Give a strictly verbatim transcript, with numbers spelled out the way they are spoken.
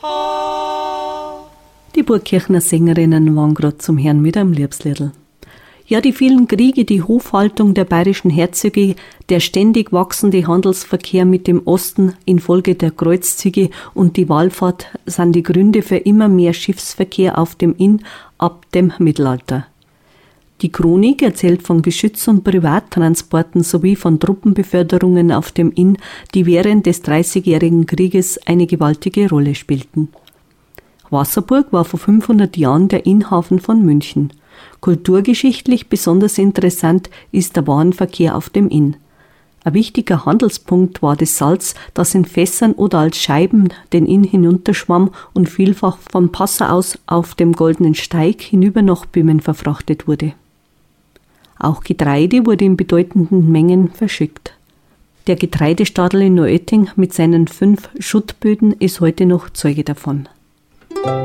Die Burgkirchner Sängerinnen waren grad zum Herrn mit einem Liebsliedl. Ja, die vielen Kriege, die Hofhaltung der bayerischen Herzöge, der ständig wachsende Handelsverkehr mit dem Osten infolge der Kreuzzüge und die Wallfahrt sind die Gründe für immer mehr Schiffsverkehr auf dem Inn ab dem Mittelalter. Die Chronik erzählt von Geschütz- und Privattransporten sowie von Truppenbeförderungen auf dem Inn, die während des Dreißigjährigen Krieges eine gewaltige Rolle spielten. Wasserburg war vor fünfhundert Jahren der Innhafen von München. Kulturgeschichtlich besonders interessant ist der Warenverkehr auf dem Inn. Ein wichtiger Handelspunkt war das Salz, das in Fässern oder als Scheiben den Inn hinunterschwamm und vielfach von Passau aus auf dem Goldenen Steig hinüber nach Böhmen verfrachtet wurde. Auch Getreide wurde in bedeutenden Mengen verschickt. Der Getreidestadel in Neuötting mit seinen fünf Schuttböden ist heute noch Zeuge davon.